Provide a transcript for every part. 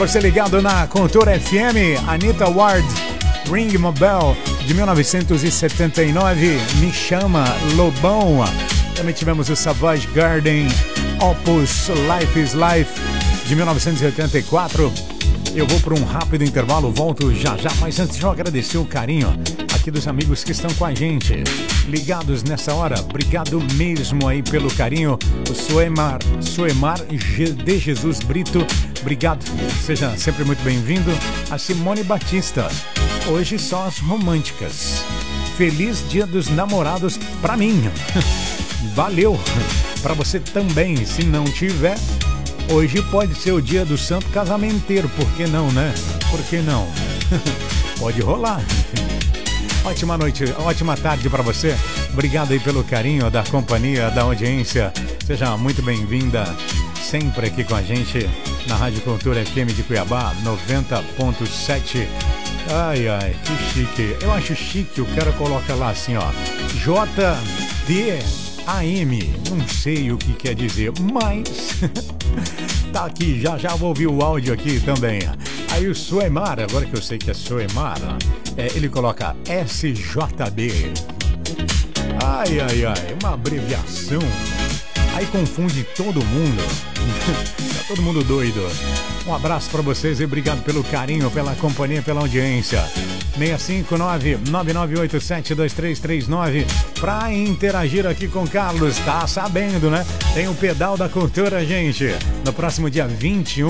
Você ligado na Cultura FM, Anitta Ward, Ring My Bell, de 1979, Me Chama, Lobão. Também tivemos o Savage Garden, Opus, Life is Life, de 1984. Eu vou para um rápido intervalo, volto já já, mas antes de eu agradecer o carinho aqui dos amigos que estão com a gente, ligados nessa hora. Obrigado mesmo aí pelo carinho. O Suemar de Jesus Brito, obrigado, seja sempre muito bem-vindo. A Simone Batista, hoje só as românticas. Feliz Dia dos Namorados pra mim. Valeu, pra você também. Se não tiver, hoje pode ser o dia do santo casamenteiro, por que não, né? Por que não? Pode rolar. Ótima noite, ótima tarde para você. Obrigado aí pelo carinho da companhia, da audiência. Seja muito bem-vinda sempre aqui com a gente na Rádio Cultura FM de Cuiabá, 90.7. Ai, ai, que chique. Eu acho chique, o cara coloca lá assim, ó, JDAM. Não sei o que quer dizer, mas tá aqui, já vou ouvir o áudio aqui também. Aí o Suemar, agora que eu sei que é Suemar, ele coloca SJB. Ai, uma abreviação. Aí confunde todo mundo. Tá todo mundo doido. Um abraço pra vocês e obrigado pelo carinho, pela companhia, pela audiência. 659-9987-2339 pra interagir aqui com o Carlos. Tá sabendo, né? Tem o Pedal da Cultura, gente. No próximo dia 21,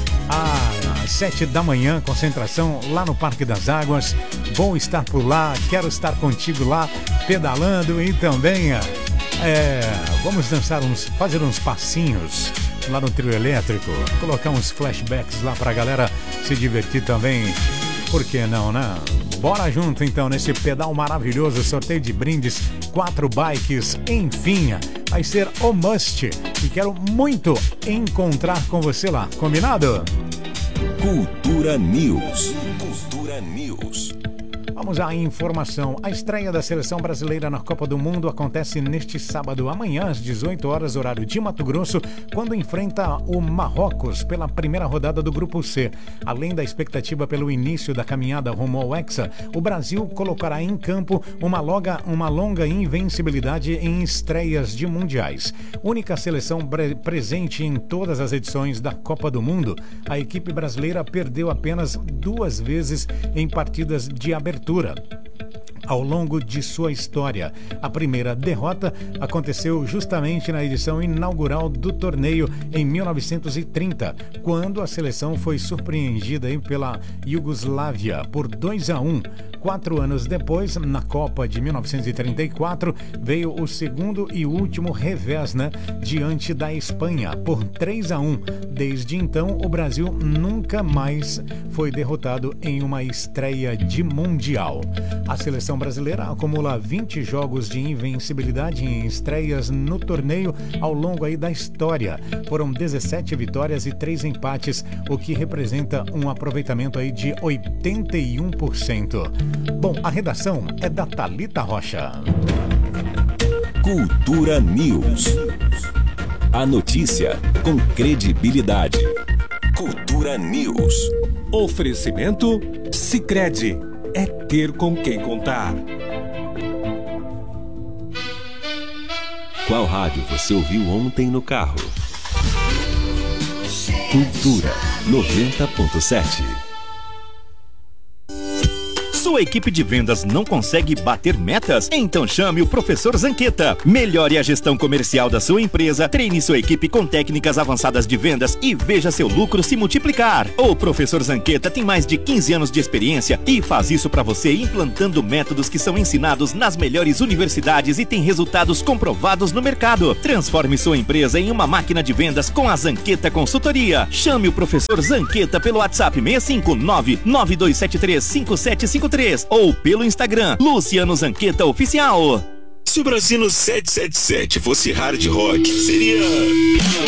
às 7 da manhã, concentração lá no Parque das Águas. Vou estar por lá, quero estar contigo lá, pedalando e também vamos fazer uns passinhos lá no trio elétrico, colocar uns flashbacks lá pra galera se divertir também. Por que não, né? Bora junto então nesse pedal maravilhoso, sorteio de brindes, 4 bikes, enfim, vai ser o must e quero muito encontrar com você lá, combinado? Cultura News. Cultura News. Vamos à informação. A estreia da seleção brasileira na Copa do Mundo acontece neste sábado, amanhã, às 18 horas, horário de Mato Grosso, quando enfrenta o Marrocos pela primeira rodada do Grupo C. Além da expectativa pelo início da caminhada rumo ao Hexa, o Brasil colocará em campo uma longa invencibilidade em estreias de mundiais. Única seleção presente em todas as edições da Copa do Mundo, a equipe brasileira perdeu apenas 2 vezes em partidas de abertura ao longo de sua história. A primeira derrota aconteceu justamente na edição inaugural do torneio em 1930, quando a seleção foi surpreendida pela Iugoslávia por 2-1. 4 anos depois, na Copa de 1934, veio o segundo e último revés, diante da Espanha, por 3-1. Desde então, o Brasil nunca mais foi derrotado em uma estreia de Mundial. A seleção brasileira acumula 20 jogos de invencibilidade em estreias no torneio ao longo aí da história. Foram 17 vitórias e 3 empates, o que representa um aproveitamento aí de 81%. Bom, a redação é da Thalita Rocha. Cultura News. A notícia com credibilidade. Cultura News. Oferecimento Sicredi. É ter com quem contar. Qual rádio você ouviu ontem no carro? Cultura 90.7. Sua equipe de vendas não consegue bater metas? Então chame o Professor Zanqueta. Melhore a gestão comercial da sua empresa, treine sua equipe com técnicas avançadas de vendas e veja seu lucro se multiplicar. O Professor Zanqueta tem mais de 15 anos de experiência e faz isso para você implantando métodos que são ensinados nas melhores universidades e tem resultados comprovados no mercado. Transforme sua empresa em uma máquina de vendas com a Zanqueta Consultoria. Chame o Professor Zanqueta pelo WhatsApp 659-9273-5753 ou pelo Instagram Luciano Zanqueta Oficial. Se o Brasino 777 fosse hard rock, seria